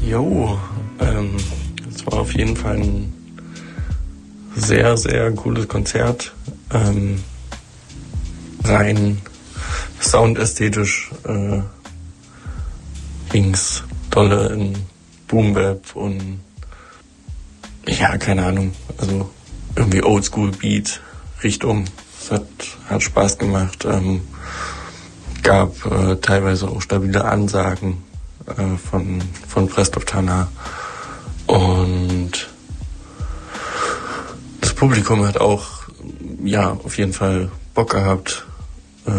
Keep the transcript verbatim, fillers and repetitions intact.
Jo, ähm, es war auf jeden Fall ein sehr, sehr cooles Konzert. Ähm, rein soundästhetisch äh, ging's dolle in Boom Bap und ja, keine Ahnung, also irgendwie Oldschool Beat Richtung. Es hat, hat Spaß gemacht. Ähm, gab äh, teilweise auch stabile Ansagen äh, von, von Prestov Tana. Und das Publikum hat auch, ja, auf jeden Fall Bock gehabt.